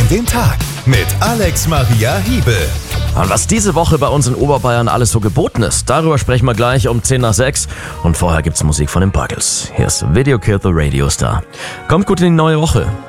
in den Tag mit Alex Maria Hiebel. Und was diese Woche bei uns in Oberbayern alles so geboten ist, darüber sprechen wir gleich um 10 nach 6. Und vorher gibt's Musik von den Buggles. Hier ist Video Killed the Radio Star. Kommt gut in die neue Woche.